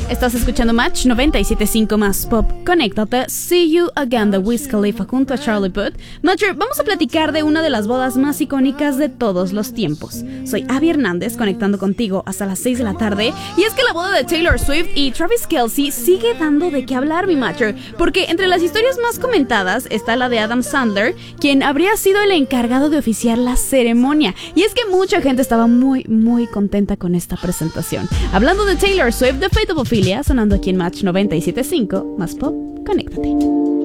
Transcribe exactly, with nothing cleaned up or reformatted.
Estás escuchando Match noventa y siete punto cinco más Pop. Conéctate. See You Again de Wiz Khalifa junto a Charlie Puth. Matcher, vamos a platicar de una de las bodas más icónicas de todos los tiempos. Soy Abby Hernández, conectando contigo hasta las seis de la tarde. Y es que la boda de Taylor Swift y Travis Kelce sigue dando de qué hablar, mi Matcher, porque entre las historias más comentadas está la de Adam Sandler, quien habría sido el encargado de oficiar la ceremonia. Y es que mucha gente estaba muy, muy contenta con esta presentación. Hablando de Taylor Swift, The Fate of Ophelia, sonando aquí en Match noventa y siete punto cinco más Pop. Conéctate.